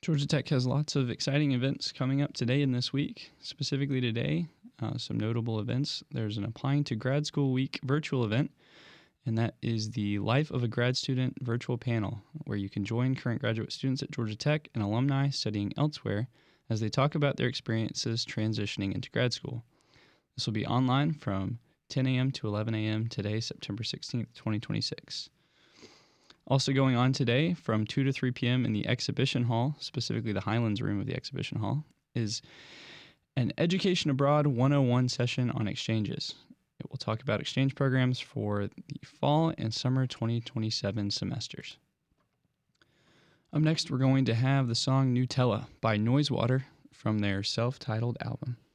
Georgia Tech has lots of exciting events coming up today and this week. Specifically today, some notable events. There's an Applying to Grad School Week virtual event, and that is the Life of a Grad Student virtual panel, where you can join current graduate students at Georgia Tech and alumni studying elsewhere as they talk about their experiences transitioning into grad school. This will be online from 10 a.m. to 11 a.m. today, September 16th, 2026. Also going on today from 2 to 3 p.m. in the exhibition hall, specifically the Highlands room of the exhibition hall, is an Education Abroad 101 session on exchanges. It will talk about exchange programs for the fall and summer 2027 semesters. Up next, we're going to have the song Nutella by Noisewater from their self-titled album.